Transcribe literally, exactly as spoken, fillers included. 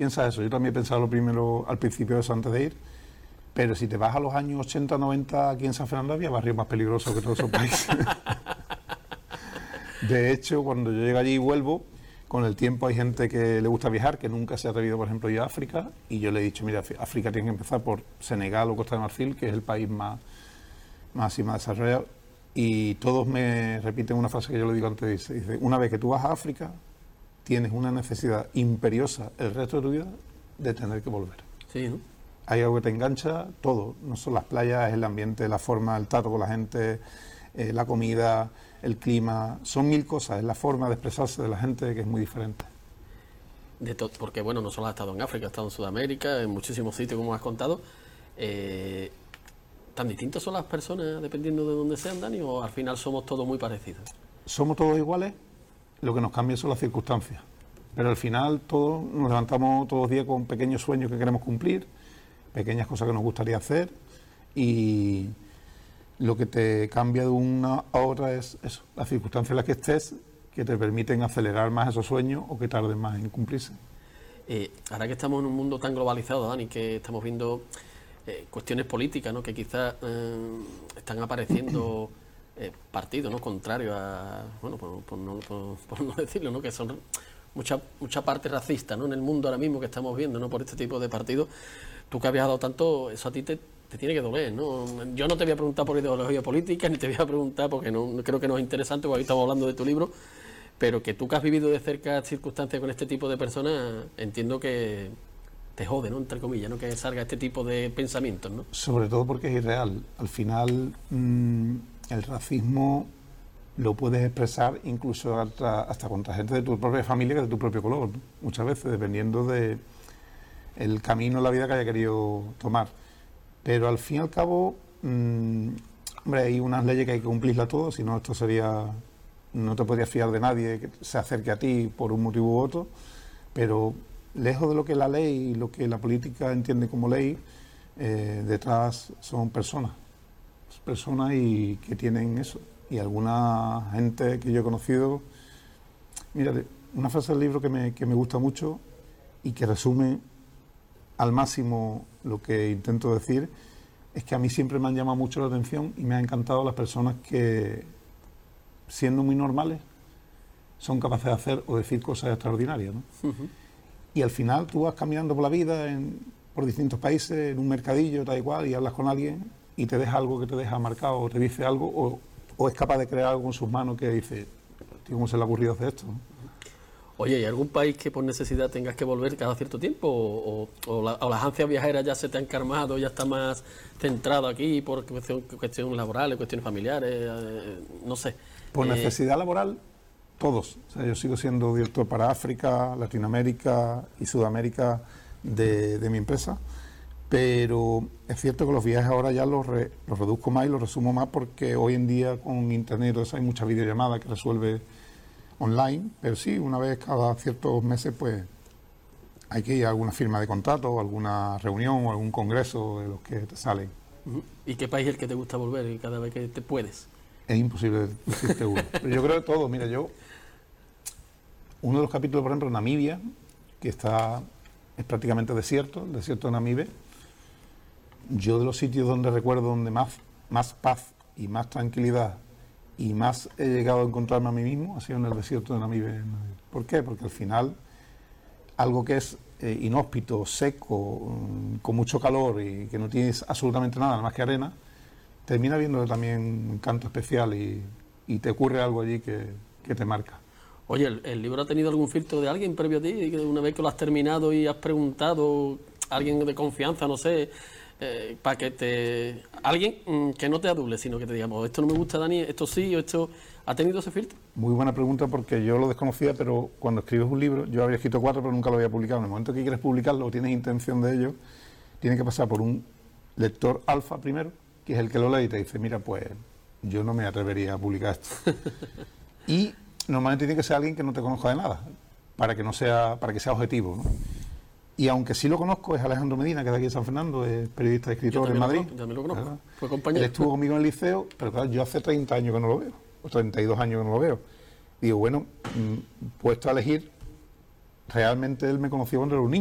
piensa eso. Yo también he pensado lo primero al principio de eso antes de ir, pero si te vas a los años ochenta, noventa aquí en San Fernando había barrios más peligrosos que todos esos países. De hecho, cuando yo llego allí y vuelvo, con el tiempo hay gente que le gusta viajar, que nunca se ha atrevido, por ejemplo, a ir a África, y yo le he dicho, mira, África tiene que empezar por Senegal o Costa de Marfil, que es el país más, más y más desarrollado, y todos me repiten una frase que yo le digo antes, dice, dice, una vez que tú vas a África, tienes una necesidad imperiosa el resto de tu vida de tener que volver. Sí, ¿no? Hay algo que te engancha, todo, no son las playas, es el ambiente, la forma, el trato con la gente, eh, la comida, el clima, son mil cosas, es la forma de expresarse de la gente que es muy diferente. De to- porque bueno, no solo has estado en África, has estado en Sudamérica, en muchísimos sitios como has contado. Eh, ¿Tan distintas son las personas dependiendo de dónde sean, Dani, o al final somos todos muy parecidos? Somos todos iguales, lo que nos cambia son las circunstancias, pero al final todos nos levantamos todos los días con pequeños sueños que queremos cumplir, pequeñas cosas que nos gustaría hacer, y lo que te cambia de una a otra es eso, las circunstancias en las que estés, que te permiten acelerar más esos sueños o que tarden más en cumplirse. Eh, ahora que estamos en un mundo tan globalizado, Dani, que estamos viendo eh, cuestiones políticas, ¿no?, que quizás eh, están apareciendo eh, partidos, ¿no?, contrarios a, bueno, por, por, no, por, por no decirlo, ¿no?, que son mucha mucha parte racista, ¿no?, en el mundo ahora mismo que estamos viendo, ¿no?, por este tipo de partidos. Tú que has viajado tanto, eso a ti te, te tiene que doler, ¿no? Yo no te voy a preguntar por ideología política, ni te voy a preguntar porque no creo que no es interesante, porque ahí estamos hablando de tu libro, pero que tú que has vivido de cerca circunstancias con este tipo de personas, entiendo que te jode, ¿no?, entre comillas, ¿no?, que salga este tipo de pensamientos, ¿no? Sobre todo porque es irreal. Al final, mmm, el racismo lo puedes expresar incluso hasta, hasta contra gente de tu propia familia que de tu propio color, ¿no?, muchas veces, dependiendo de el camino en la vida que haya querido tomar. Pero al fin y al cabo, mmm, hombre, hay unas leyes que hay que cumplirlas todas, si no esto sería, no te podrías fiar de nadie que se acerque a ti por un motivo u otro, pero lejos de lo que es la ley y lo que la política entiende como ley, eh, detrás son personas, personas y que tienen eso. Y alguna gente que yo he conocido, mira, una frase del libro que me, que me gusta mucho y que resume al máximo lo que intento decir, es que a mí siempre me han llamado mucho la atención y me han encantado las personas que, siendo muy normales, son capaces de hacer o decir cosas extraordinarias, ¿no? Uh-huh. Y al final tú vas caminando por la vida, en, por distintos países, en un mercadillo, tal y cual, y hablas con alguien y te deja algo que te deja marcado, o te dice algo, o, o es capaz de crear algo con sus manos que dice, tío, ¿cómo se le ha ocurrido hacer esto?, ¿no? Oye, ¿hay algún país que por necesidad tengas que volver cada cierto tiempo? ¿O, o, o, la, o las ansias viajeras ya se te han calmado, ya está más centrado aquí por cuestión, cuestiones laborales, cuestiones familiares? Eh, no sé. Por eh, necesidad laboral, todos. O sea, yo sigo siendo director para África, Latinoamérica y Sudamérica de, de mi empresa, pero es cierto que los viajes ahora ya los, re, los reduzco más y los resumo más porque hoy en día con internet eso, hay mucha videollamada que resuelve online, pero sí, una vez cada ciertos meses pues hay que ir a alguna firma de contrato, o alguna reunión o algún congreso de los que te salen. ¿Y qué país es el que te gusta volver cada vez que te puedes? Es imposible decirte uno. Pero yo creo que todo, mira, yo uno de los capítulos, por ejemplo, Namibia, que está es prácticamente desierto, el desierto de Namibia. Yo de los sitios donde recuerdo donde más, más paz y más tranquilidad y más he llegado a encontrarme a mí mismo ha sido en el desierto de Namibia. ¿Por qué? Porque al final algo que es eh, inhóspito, seco, con mucho calor y que no tienes absolutamente nada, nada más que arena, termina viendo también un encanto especial y, y te ocurre algo allí que, que te marca. Oye, ¿el, ¿el libro ha tenido algún filtro de alguien previo a ti? Una vez que lo has terminado y has preguntado a alguien de confianza, no sé, eh, para que te... Alguien mmm, que no te adule, sino que te diga, oh, esto no me gusta, Dani, esto sí, o esto... ¿Ha tenido ese filtro? Muy buena pregunta, porque yo lo desconocía, pero cuando escribes un libro, yo había escrito cuatro, pero nunca lo había publicado. En el momento que quieres publicarlo o tienes intención de ello, tiene que pasar por un lector alfa primero, que es el que lo lee y te dice, mira, pues yo no me atrevería a publicar esto. Y normalmente tiene que ser alguien que no te conozca de nada, para que no sea, para que sea objetivo, ¿no? Y aunque sí lo conozco, es Alejandro Medina, que es de aquí de San Fernando, es periodista y escritor en Madrid. Yo también lo conozco, ¿verdad? Fue compañero. Él estuvo conmigo en el liceo, pero claro, yo hace treinta años que no lo veo, o treinta y dos años que no lo veo. Digo, bueno, puesto a elegir, realmente él me conoció cuando era un niño.